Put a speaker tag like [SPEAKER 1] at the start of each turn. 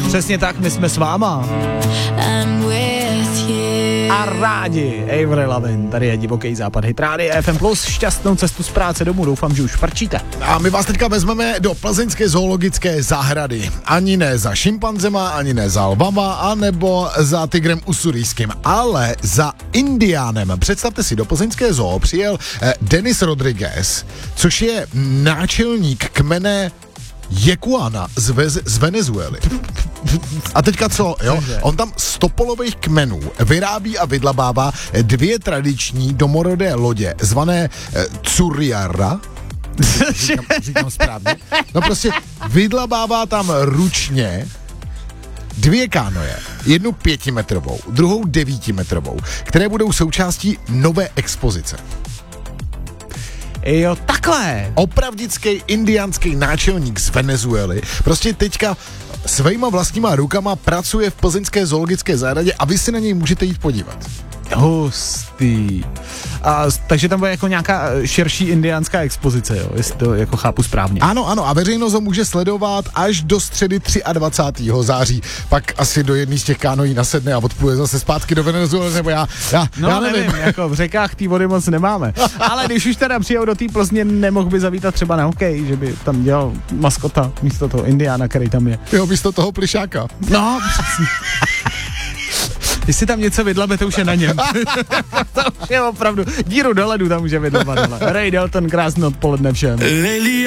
[SPEAKER 1] Přesně tak, my jsme s váma. A rádi Avril Lavigne, tady je Divoký západ, Hit Radio FM+, šťastnou cestu z práce domů, doufám, že už frčíte.
[SPEAKER 2] A my vás teďka vezmeme do plzeňské zoologické zahrady. Ani ne za šimpanzema, ani ne za lvama, anebo za tigrem usurijským, ale za indiánem. Představte si, do plzeňské zoo přijel Denis Rodriguez, což je náčelník kmene Jekuana z Venezuely. A teďka co, jo? On tam z topolových kmenů vyrábí a vydlabává 2 tradiční domorodé lodě, zvané Curiara. Říkám správně. No prostě vydlabává tam ručně 2 kánoje, jednu 5metrovou, druhou 9metrovou, které budou součástí nové expozice.
[SPEAKER 1] Jo, takhle.
[SPEAKER 2] Opravdický indiánský náčelník z Venezuely prostě teďka svýma vlastníma rukama pracuje v plzeňské zoologické zahradě a vy si na něj můžete jít podívat.
[SPEAKER 1] Hustý. Takže tam bude jako nějaká širší indiánská expozice, jo, jestli to jako chápu správně.
[SPEAKER 2] Ano, a veřejnost ho může sledovat až do středy 23. září. Pak asi do jedné z těch kánojí nasedne a odpluje zase zpátky do Venezuely, nebo já nevím.
[SPEAKER 1] Jako v řekách té vody moc nemáme. Ale když už teda přijel do té Plzně, nemohl by zavítat třeba na hokej, že by tam dělal maskota místo toho indiána, který tam je.
[SPEAKER 2] Jo, místo toho plišáka.
[SPEAKER 1] No, přesně. Jestli tam něco vydlabe, to už je na něm. To už je opravdu díru do ledu tam může vydlabat. Ray Dalton, krásné odpoledne všem.